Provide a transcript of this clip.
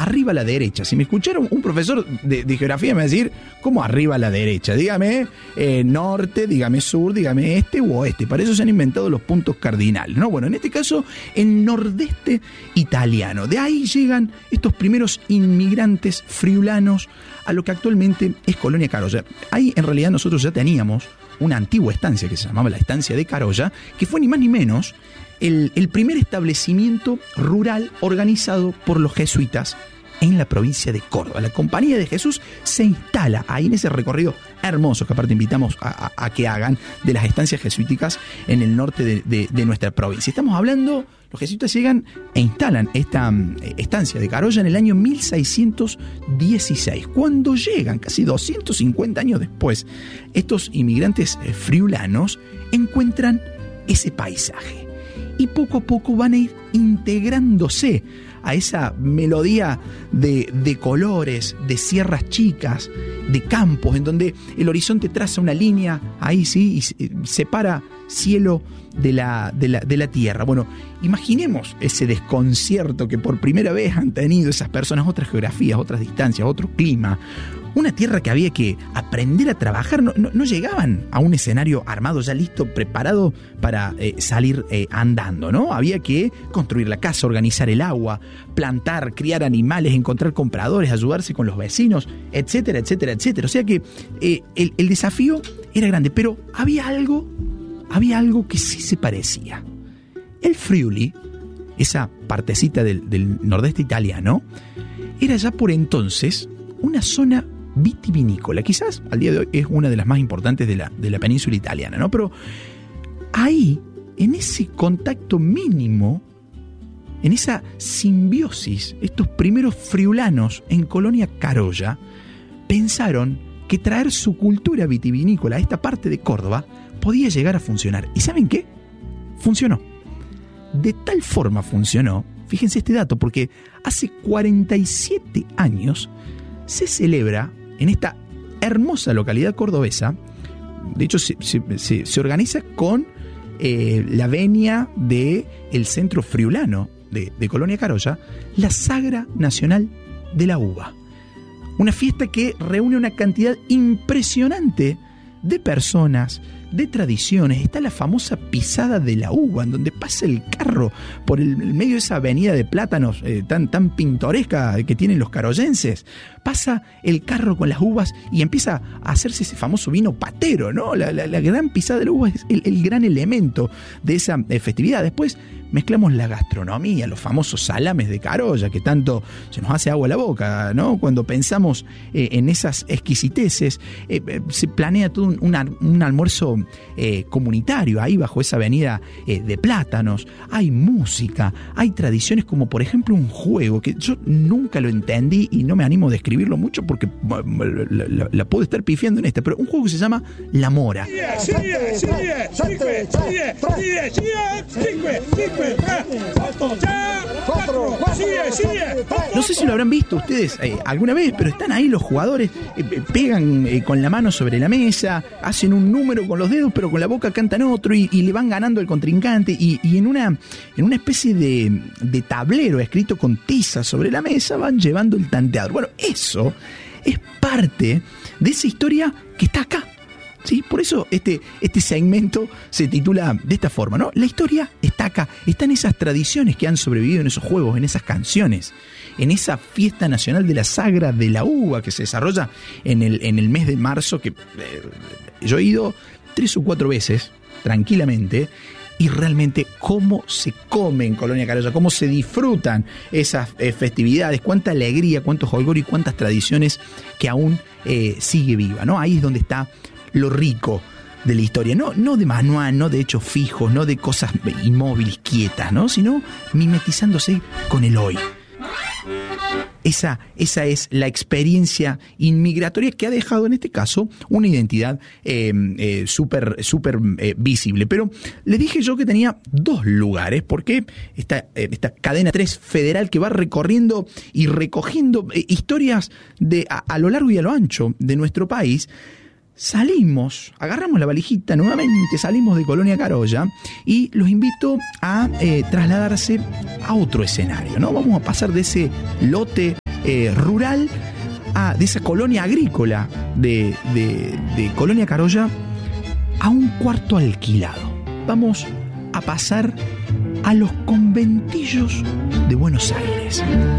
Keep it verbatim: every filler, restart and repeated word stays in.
arriba a la derecha. Si me escucharon, un profesor de, de geografía me va a decir, ¿cómo arriba a la derecha? Dígame eh, norte, dígame sur, dígame este u oeste. Para eso se han inventado los puntos cardinales, ¿no? Bueno, en este caso, el nordeste italiano. De ahí llegan estos primeros inmigrantes friulanos a lo que actualmente es Colonia Carolla. Ahí, en realidad, nosotros ya teníamos una antigua estancia que se llamaba la estancia de Carolla, que fue ni más ni menos el, el primer establecimiento rural organizado por los jesuitas en la provincia de Córdoba. La Compañía de Jesús se instala ahí en ese recorrido hermoso que aparte invitamos a, a, a que hagan de las estancias jesuíticas en el norte de, de, de nuestra provincia. Estamos hablando, los jesuitas llegan e instalan esta um, estancia de Carolla en el año mil seiscientos dieciséis. Cuando llegan, casi doscientos cincuenta años después, estos inmigrantes eh, friulanos encuentran ese paisaje y poco a poco van a ir integrándose a esa melodía de, de colores, de sierras chicas, de campos, en donde el horizonte traza una línea, ahí sí, y separa cielo de la, de la, de la tierra. Bueno, imaginemos ese desconcierto que por primera vez han tenido esas personas, otras geografías, otras distancias, otro clima. Una tierra que había que aprender a trabajar, no, no, no llegaban a un escenario armado ya listo, preparado para eh, salir eh, andando, ¿no? Había que construir la casa, organizar el agua, plantar, criar animales, encontrar compradores, ayudarse con los vecinos, etcétera, etcétera, etcétera. O sea que eh, el, el desafío era grande, pero había algo, había algo que sí se parecía. El Friuli, esa partecita del, del nordeste italiano, era ya por entonces una zona vitivinícola. Quizás al día de hoy es una de las más importantes de la, de la península italiana, ¿no? Pero ahí, en ese contacto mínimo, en esa simbiosis, estos primeros friulanos en Colonia Carolla pensaron que traer su cultura vitivinícola a esta parte de Córdoba podía llegar a funcionar. ¿Y saben qué? Funcionó. De tal forma funcionó, fíjense este dato, porque hace cuarenta y siete años se celebra en esta hermosa localidad cordobesa, de hecho se, se, se, se organiza con eh, la venia del centro friulano de, de Colonia Carolla, la Sagra Nacional de la Uva. Una fiesta que reúne una cantidad impresionante de personas, de tradiciones. Está la famosa pisada de la uva, en donde pasa el carro por el, el medio de esa avenida de plátanos eh, tan, tan pintoresca que tienen los carollenses. Pasa el carro con las uvas y empieza a hacerse ese famoso vino patero, ¿no? La, la, la gran pisada de la uva es el, el gran elemento de esa eh, festividad. Después mezclamos la gastronomía, los famosos salames de Carolla, que tanto se nos hace agua a la boca, ¿no? Cuando pensamos eh, en esas exquisiteces, eh, eh, se planea todo un, un, un almuerzo eh, comunitario ahí bajo esa avenida eh, de plátanos. Hay música, hay tradiciones como por ejemplo un juego que yo nunca lo entendí y no me animo a describirlo mucho porque la, la, la puedo estar pifiando en esta, pero un juego que se llama La Mora. No sé si lo habrán visto ustedes eh, alguna vez, pero están ahí los jugadores, eh, pegan eh, con la mano sobre la mesa, hacen un número con los dedos, pero con la boca cantan otro y, y le van ganando al contrincante y, y en una en una especie de, de tablero escrito con tiza sobre la mesa van llevando el tanteador. Bueno, eso es parte de esa historia que está acá. Sí, por eso este, este segmento se titula de esta forma, ¿no? La historia está acá, está en esas tradiciones que han sobrevivido en esos juegos, en esas canciones, en esa fiesta nacional de la Sagra de la Uva que se desarrolla en el, en el mes de marzo, que eh, yo he ido tres o cuatro veces, tranquilamente, y realmente cómo se come en Colonia Carolla, cómo se disfrutan esas eh, festividades, cuánta alegría, cuánto jolgorio y cuántas tradiciones que aún eh, sigue viva, ¿no? Ahí es donde está lo rico de la historia, no, no de manual, no de hechos fijos, no de cosas inmóviles, quietas, ¿no? Sino mimetizándose con el hoy. Esa, esa es la experiencia inmigratoria que ha dejado en este caso una identidad eh, eh, súper súper eh, visible. Pero le dije yo que tenía dos lugares, porque esta, eh, esta cadena tres federal que va recorriendo y recogiendo eh, historias de, a, a lo largo y a lo ancho de nuestro país. Salimos, agarramos la valijita nuevamente, salimos de Colonia Carolla y los invito a eh, trasladarse a otro escenario, ¿no? Vamos a pasar de ese lote eh, rural, a, de esa colonia agrícola de, de, de Colonia Carolla, a un cuarto alquilado. Vamos a pasar a los conventillos de Buenos Aires.